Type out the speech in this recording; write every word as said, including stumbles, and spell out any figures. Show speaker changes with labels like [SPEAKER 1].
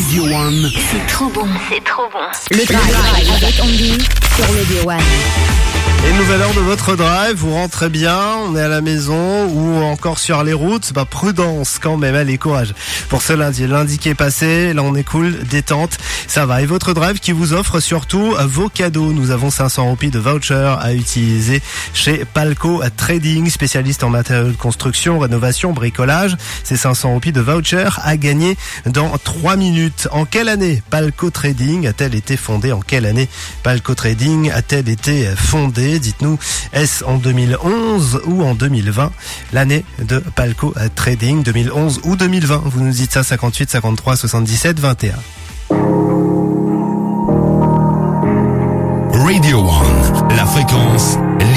[SPEAKER 1] Radio One.
[SPEAKER 2] C'est trop bon, c'est trop bon.
[SPEAKER 3] Le drive avec Andy sur Radio One.
[SPEAKER 4] Et une nouvelle heure de votre drive, vous rentrez bien, on est à la maison ou encore sur les routes, bah prudence quand même, allez courage. Pour ce lundi, lundi qui est passé, là on est cool, détente, ça va. Et votre drive qui vous offre surtout vos cadeaux. Nous avons cinq cents roupies de vouchers à utiliser chez Palco Trading, spécialiste en matériaux de construction, rénovation, bricolage. Ces cinq cents roupies de vouchers à gagner dans trois minutes. En quelle année Palco Trading a-t-elle été fondée? En quelle année Palco Trading a-t-elle été fondée? Dites-nous, est-ce en deux mille onze ou en deux mille vingt? L'année de Palco Trading, deux mille onze ou deux mille vingt. Vous nous dites ça, cinquante-huit, cinquante-trois, soixante-dix-sept, vingt et un.
[SPEAKER 1] Radio One, la fréquence